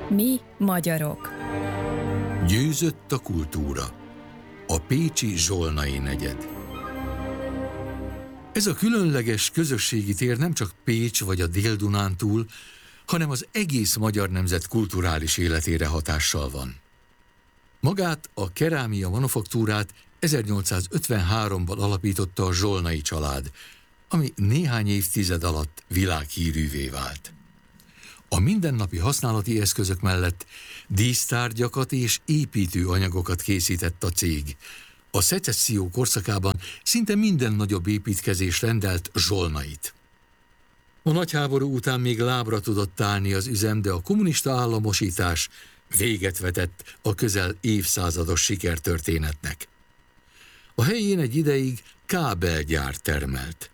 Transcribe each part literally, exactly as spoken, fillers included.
Mi magyarok. Győzött a kultúra. A pécsi Zsolnai negyed. Ez a különleges közösségi tér nem csak Pécs vagy a Dél-Dunántúl, hanem az egész magyar nemzet kulturális életére hatással van. Magát a kerámia manufaktúrát ezernyolcszázötvenháromban alapította a Zsolnai család, ami néhány évtized alatt világhírűvé vált. A mindennapi használati eszközök mellett dísztárgyakat és építőanyagokat készített a cég. A szecesszió korszakában szinte minden nagyobb építkezés rendelt Zsolnait. A nagyháború után még lábra tudott állni az üzem, de a kommunista államosítás véget vetett a közel évszázados sikertörténetnek. A helyén egy ideig kábelgyár termelt.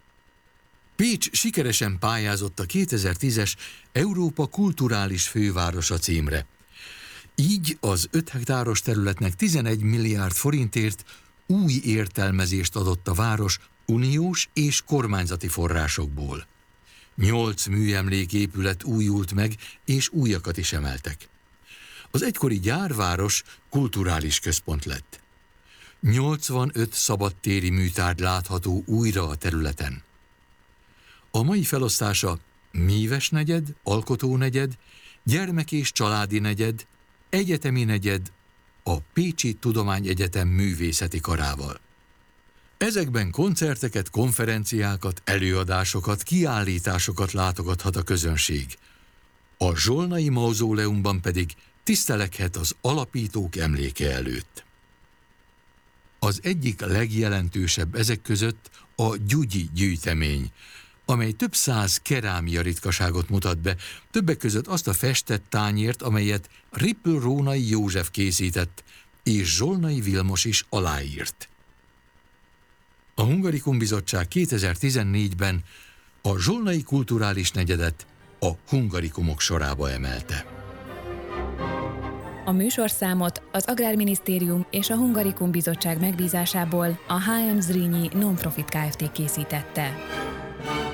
Pécs sikeresen pályázott a kétezer-tízes Európa kulturális fővárosa címre. Így az öt hektáros területnek tizenegy milliárd forintért új értelmezést adott a város uniós és kormányzati forrásokból. Nyolc műemléképület újult meg, és újakat is emeltek. Az egykori gyárváros kulturális központ lett. nyolcvanöt szabadtéri műtárgy látható újra a területen. A mai felosztása Míves negyed, Alkotó negyed, Gyermek- és családi negyed, Egyetemi negyed, a Pécsi Tudományegyetem művészeti karával. Ezekben koncerteket, konferenciákat, előadásokat, kiállításokat látogathat a közönség. A Zsolnai mauzóleumban pedig tiszteleghet az alapítók emléke előtt. Az egyik legjelentősebb ezek között a Gyugyi gyűjtemény, amely több száz kerámia ritkaságot mutat be, többek között azt a festett tányért, amelyet Rippl Rónai József készített, és Zsolnai Vilmos is aláírt. A Hungarikum Bizottság kétezer-tizennégyben a Zsolnai kulturális negyedet a Hungarikumok sorába emelte. A műsorszámot az Agrárminisztérium és a Hungarikum Bizottság megbízásából a há em Zrínyi Nonprofit Kft. Készítette.